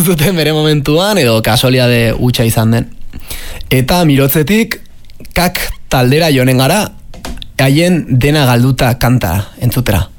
zuten bere momentuan, edo kasualiade hutsa izan den. Eta Mirotzetik kak taldera joanen gara, haien dena galduta kanta entzutera.